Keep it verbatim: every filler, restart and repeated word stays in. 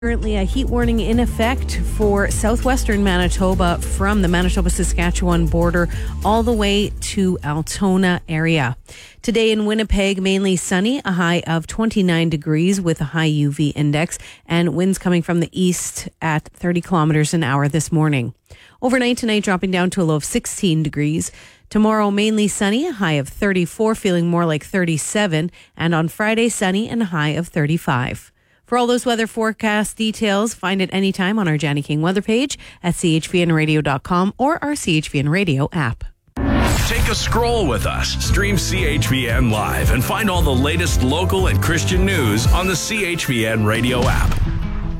Currently a heat warning in effect for southwestern Manitoba from the Manitoba-Saskatchewan border all the way to Altona area. Today in Winnipeg, mainly sunny, a high of twenty-nine degrees with a high U V index and winds coming from the east at thirty kilometers an hour this morning. Overnight tonight dropping down to a low of sixteen degrees. Tomorrow mainly sunny, a high of thirty-four, feeling more like thirty-seven. And on Friday sunny and a high of thirty-five. For all those weather forecast details, find it anytime on our Janny King weather page at c h v n radio dot com or our C H V N Radio app. Take a scroll with us. Stream C H V N Live and find all the latest local and Christian news on the C H V N Radio app.